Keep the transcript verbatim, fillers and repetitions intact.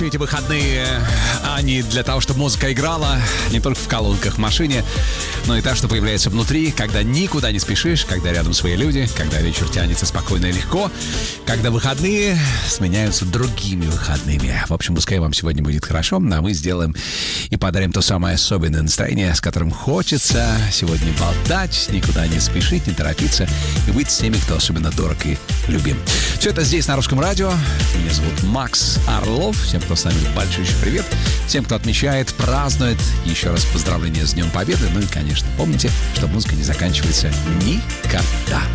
Эти выходные, они для того, чтобы музыка играла не только в колонках в машине, но и та, что появляется внутри, когда никуда не спешишь, когда рядом свои люди, когда вечер тянется спокойно и легко, когда выходные сменяются другими выходными. В общем, пускай вам сегодня будет хорошо, а мы сделаем и подарим то самое особенное настроение, с которым хочется сегодня болтать, никуда не спешить, не торопиться и быть с теми, кто особенно дорог и любим. Все это здесь, на Русском радио. Меня зовут Макс Орлов. Всем, кто с нами, большой привет. Всем, кто отмечает, празднует, еще раз поздравления с Днем Победы. Ну и, конечно, помните, что музыка не заканчивается никогда.